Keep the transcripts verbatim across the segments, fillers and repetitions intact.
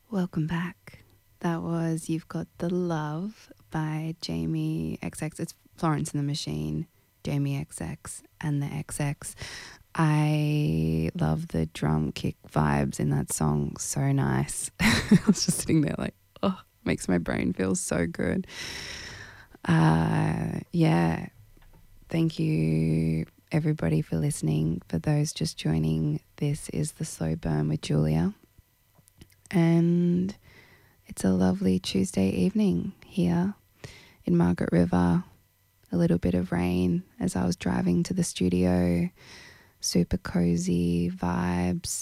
Welcome back. That was You've Got the Love by Jamie X X. It's Florence and the Machine, Jamie X X, and the X X. I love the drum kick vibes in that song. So nice. I was just sitting there like, oh, makes my brain feel so good. Uh, yeah. Thank you, everybody, for listening. For those just joining, this is The Slow Burn with Julia. And it's a lovely Tuesday evening here in Margaret River. A little bit of rain as I was driving to the studio. Super cozy vibes.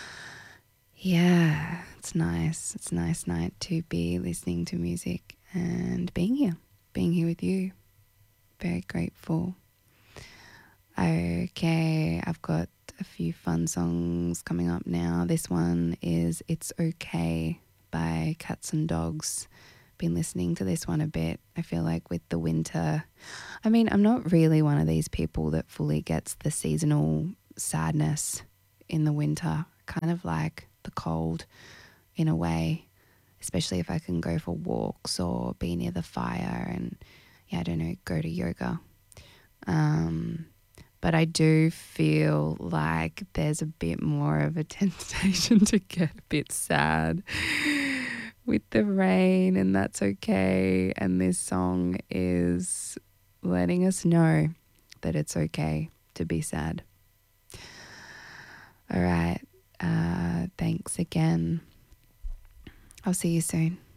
Yeah, it's nice. It's a nice night to be listening to music and being here, being here with you. Very grateful. Okay, I've got a few fun songs coming up now. This one is It's Okay by Cats and Dogs. Been listening to this one a bit. I feel like with the winter, I mean, I'm not really one of these people that fully gets the seasonal sadness in the winter. Kind of like the cold in a way, especially if I can go for walks or be near the fire and, yeah, I don't know, go to yoga. Um, but I do feel like there's a bit more of a temptation to get a bit sad with the rain, and that's okay. And this song is letting us know that it's okay to be sad. All right. Uh, thanks again. I'll see you soon.